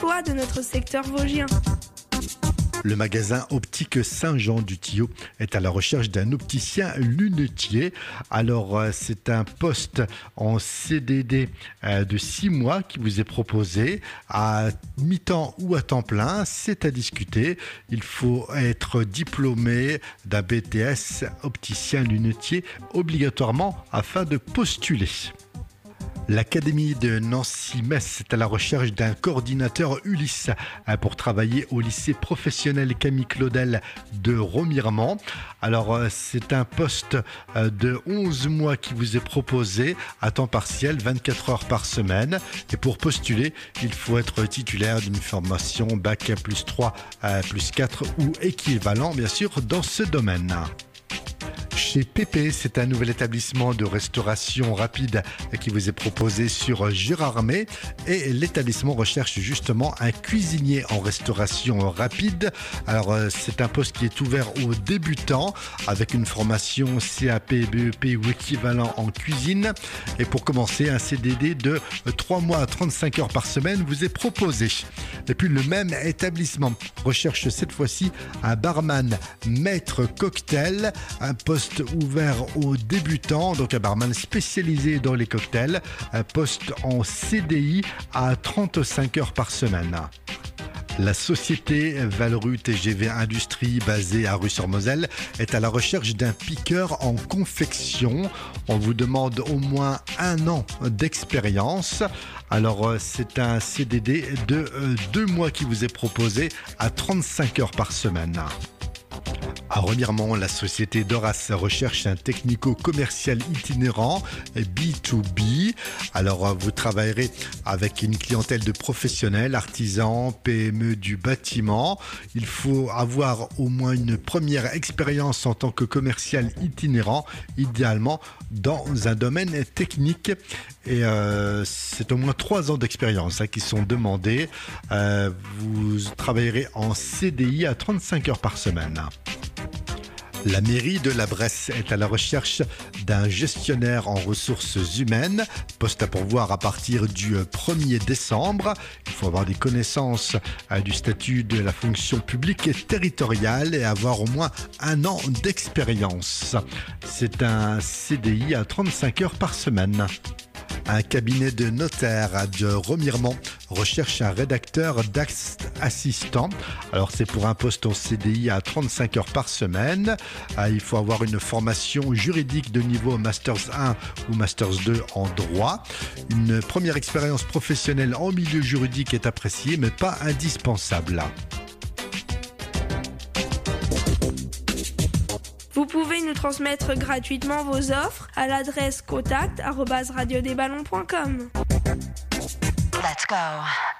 l'emploi de notre secteur vosgien. Le magasin optique Saint-Jean-du-Tillot est à la recherche d'un opticien lunetier. Alors, c'est un poste en CDD de 6 mois qui vous est proposé à mi-temps ou à temps plein. C'est à discuter. Il faut être diplômé d'un BTS opticien lunetier obligatoirement afin de postuler. L'Académie de Nancy-Metz est à la recherche d'un coordinateur Ulysse pour travailler au lycée professionnel Camille Claudel de Remiremont. Alors, c'est un poste de 11 mois qui vous est proposé à temps partiel, 24 heures par semaine. Et pour postuler, il faut être titulaire d'une formation Bac plus 3, plus 4 ou équivalent, bien sûr, dans ce domaine. Chez Pépé, c'est un nouvel établissement de restauration rapide qui vous est proposé sur Gérardmer et l'établissement recherche justement un cuisinier en restauration rapide. Alors c'est un poste qui est ouvert aux débutants avec une formation CAP, BEP ou équivalent en cuisine. Et pour commencer, un CDD de 3 mois à 35 heures par semaine vous est proposé. Et puis le même établissement recherche cette fois-ci un barman maître cocktail, un poste ouvert aux débutants, donc un barman spécialisé dans les cocktails, un poste en CDI à 35 heures par semaine. La société Valru TGV Industrie, basée à Rue-sur-Moselle, est à la recherche d'un piqueur en confection. On vous demande au moins 1 an d'expérience. Alors, c'est un CDD de 2 mois qui vous est proposé à 35 heures par semaine. À Remiremont, la société Doras recherche un technico-commercial itinérant B2B. Alors, vous travaillerez avec une clientèle de professionnels, artisans, PME du bâtiment. Il faut avoir au moins une première expérience en tant que commercial itinérant, idéalement dans un domaine technique. Et c'est au moins 3 ans d'expérience qui sont demandés. Vous travaillerez en CDI à 35 heures par semaine. La mairie de la Bresse est à la recherche d'un gestionnaire en ressources humaines, poste à pourvoir à partir du 1er décembre. Il faut avoir des connaissances du statut de la fonction publique territoriale et avoir au moins 1 an d'expérience. C'est un CDI à 35 heures par semaine. Un cabinet de notaire de Remiremont recherche un rédacteur d'actes assistant. Alors c'est pour un poste en CDI à 35 heures par semaine. Il faut avoir une formation juridique de niveau Masters 1 ou Masters 2 en droit. Une première expérience professionnelle en milieu juridique est appréciée mais pas indispensable. Vous pouvez nous transmettre gratuitement vos offres à l'adresse contact@radiodesballons.com. Let's go.